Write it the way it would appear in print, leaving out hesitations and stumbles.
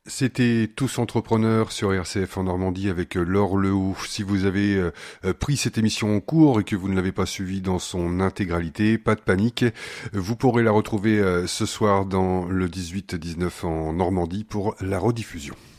C'était Tous Entrepreneurs sur RCF en Normandie avec Laure Lehoux. Si vous avez pris cette émission en cours et que vous ne l'avez pas suivie dans son intégralité, pas de panique. Vous pourrez la retrouver ce soir dans le 18-19 en Normandie pour la rediffusion.